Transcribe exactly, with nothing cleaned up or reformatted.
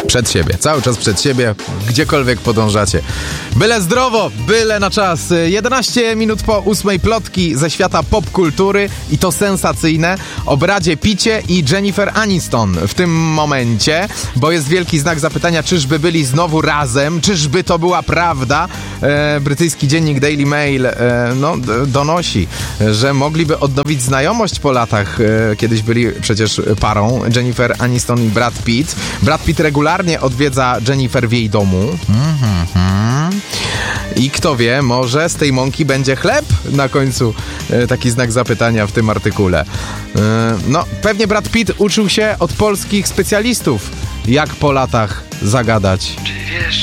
Przed siebie, cały czas przed siebie, gdziekolwiek podążacie. Byle zdrowo, byle na czas. jedenaście minut po ósmej, plotki ze świata popkultury i to sensacyjne. O Bradzie Pitcie i Jennifer Aniston w tym momencie, bo jest wielki znak zapytania, czyżby byli znowu razem, czyżby to była prawda. E, brytyjski dziennik Daily Mail e, no, d- donosi, że mogliby odnowić znajomość po latach. E, kiedyś byli przecież parą, Jennifer Aniston i Brad Pitt. Brad Pitt regularnie odwiedza Jennifer w jej domu. Mm-hmm. I kto wie, może z tej mąki będzie chleb? Na końcu e, taki znak zapytania w tym artykule. E, no, pewnie Brad Pitt uczył się od polskich specjalistów, jak po latach zagadać. Czy wiesz,